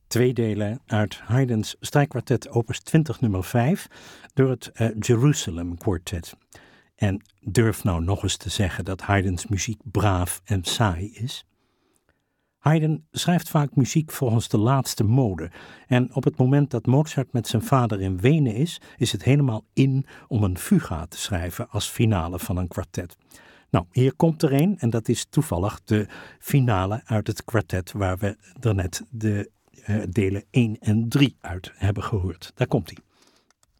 Twee delen uit Haydn's strijkkwartet opus 20 nummer 5 door het Jerusalem Quartet. En durf nou nog eens te zeggen dat Haydn's muziek braaf en saai is. Haydn schrijft vaak muziek volgens de laatste mode. En op het moment dat Mozart met zijn vader in Wenen is het helemaal in om een fuga te schrijven als finale van een kwartet. Nou, hier komt er een en dat is toevallig de finale uit het kwartet waar we daarnet de delen 1 en 3 uit hebben gehoord. Daar komt hij.